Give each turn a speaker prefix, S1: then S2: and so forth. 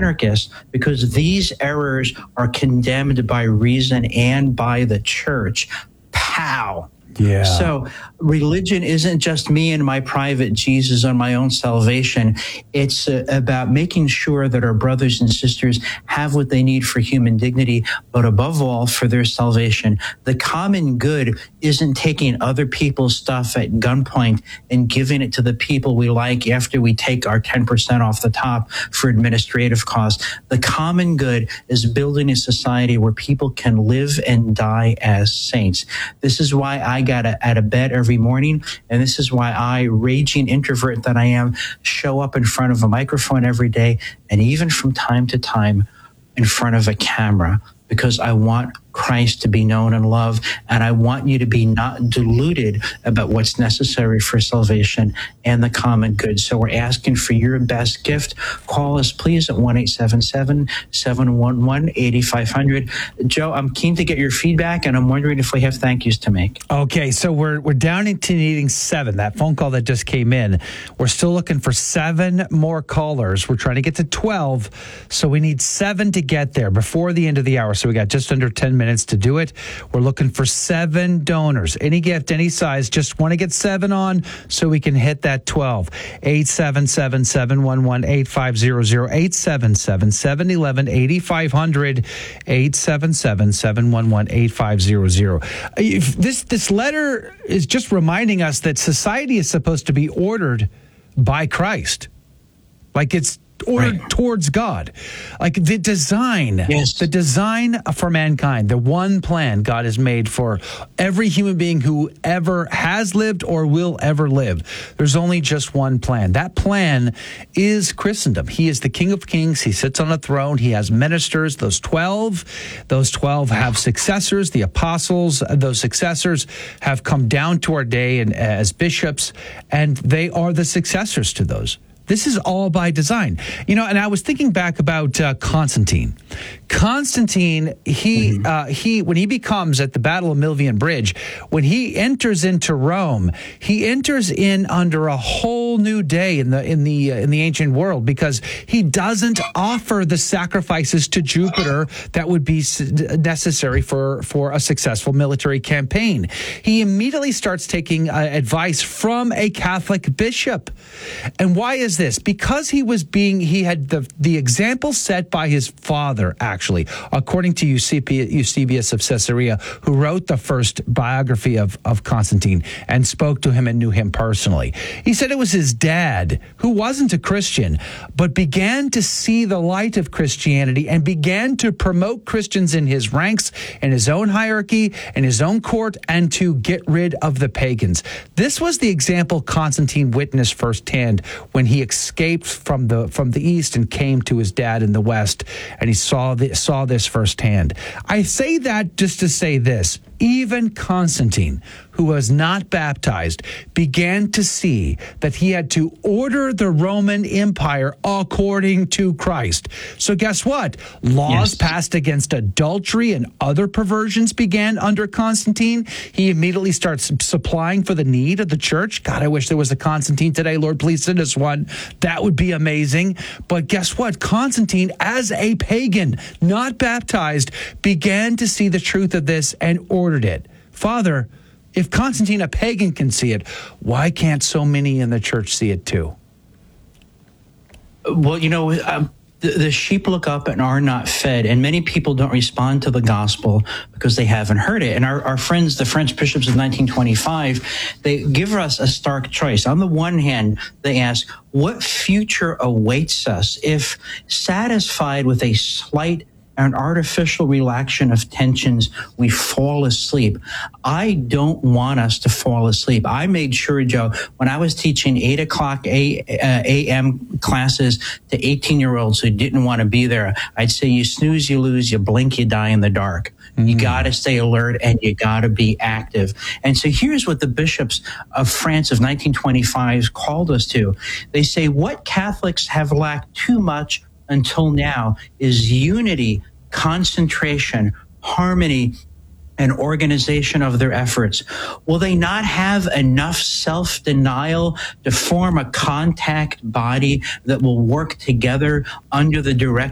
S1: anarchists because these errors are condemned by reason and by the church. Pow.
S2: Yeah.
S1: So religion isn't just me and my private Jesus on my own salvation. It's about making sure that our brothers and sisters have what they need for human dignity, but above all, for their salvation. The common good isn't taking other people's stuff at gunpoint and giving it to the people we like after we take our 10% off the top for administrative costs. The common good is building a society where people can live and die as saints. This is why I got out of bed every morning, and this is why I, raging introvert that I am, show up in front of a microphone every day, and even from time to time in front of a camera, because I want Christ to be known and loved, and I want you to be not deluded about what's necessary for salvation and the common good. So we're asking for your best gift. Call us, please, at 1-877-711-8500. Joe, I'm keen to get your feedback, and I'm wondering if we have thank yous to make.
S2: Okay, so we're down into needing 7. That phone call that just came in, we're still looking for 7 more callers. We're trying to get to 12, so we need 7 to get there before the end of the hour. So we got just under 10 minutes to do it. We're looking for 7 donors. Any gift, any size. Just want to get 7 on so we can hit that 12. 877-711-8500. 877-711-8500. 877-711-8500. This letter is just reminding us that society is supposed to be ordered by Christ. Like it's ordered towards God. Like the design for mankind, the one plan God has made for every human being who ever has lived or will ever live. There's only just one plan. That plan is Christendom. He is the King of Kings. He sits on a throne. He has ministers, those 12 have successors, the apostles. Those successors have come down to our day and as bishops, and they are the successors to those. This is all by design. You know, and I was thinking back about Constantine. Constantine, he when he becomes at the Battle of Milvian Bridge, when he enters into Rome, he enters in under a whole new day in the ancient world, because he doesn't offer the sacrifices to Jupiter that would be necessary for a successful military campaign. He immediately starts taking advice from a Catholic bishop. And why is this? Because he had the example set by his father, actually, according to Eusebius of Caesarea, who wrote the first biography of Constantine and spoke to him and knew him personally. He said it was his dad, who wasn't a Christian, but began to see the light of Christianity and began to promote Christians in his ranks, in his own hierarchy, in his own court, and to get rid of the pagans. This was the example Constantine witnessed firsthand when he escaped from the east and came to his dad in the west, and he saw this firsthand. I say that just to say this: even Constantine, who was not baptized, began to see that he had to order the Roman Empire according to Christ. So guess what? Laws passed against adultery and other perversions began under Constantine. He immediately starts supplying for the need of the church. God, I wish there was a Constantine today. Lord, please send us one. That would be amazing. But guess what? Constantine, as a pagan, not baptized, began to see the truth of this and ordered it. Father, if Constantine, a pagan, can see it, why can't so many in the church see it too?
S1: Well, the sheep look up and are not fed, and many people don't respond to the gospel because they haven't heard it. And our friends, the French bishops of 1925, they give us a stark choice. On the one hand, they ask, what future awaits us if, satisfied with a slight an artificial relaxation of tensions, we fall asleep? I don't want us to fall asleep. I made sure, Joe, when I was teaching 8 o'clock a.m. classes to 18-year-olds who didn't want to be there, I'd say, you snooze, you lose, you blink, you die in the dark. You got to stay alert and you got to be active. And so here's what the bishops of France of 1925 called us to. They say, what Catholics have lacked too much until now is unity, concentration, harmony, and organization of their efforts. Will they not have enough self-denial to form a contact body that will work together under the direction